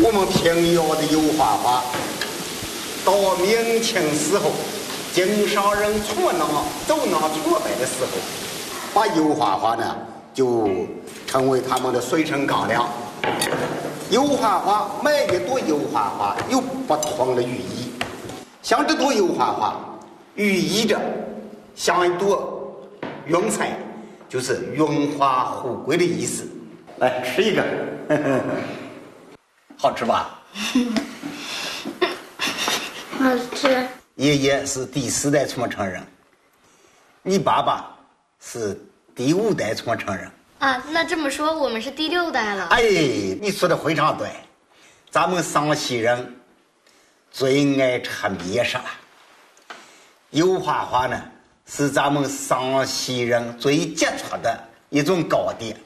我们平遥的油画花，到明清时候，经商人走囊挫败的时候，把油画花呢就成为他们的随身纲领。油画花每一朵油画花有不同的寓意，像这朵油画花寓意着像一朵云彩，就是荣华富贵的意思。来吃一个，好吃吧？ 好吃。 爷爷是第4代传承人，你爸爸是第5代传承人。 啊，那这么说我们是第6代了。 哎，你说的非常对，咱们湘西人最爱吃面食了。油画花呢，是咱们湘西人最杰出的一种糕点。